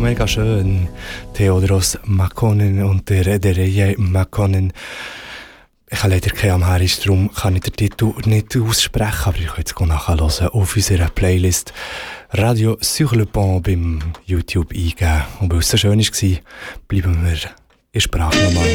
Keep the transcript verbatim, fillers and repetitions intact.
mega schön. Theodoros Makonnen und der Dereye Makonnen. Ich habe leider kein Amharisch, darum kann ich den Titel nicht aussprechen, aber ihr könnt es nachhören auf unserer Playlist Radio Sur le Pont beim YouTube eingeben. Und weil es so schön war, bleiben wir in Sprache nochmal.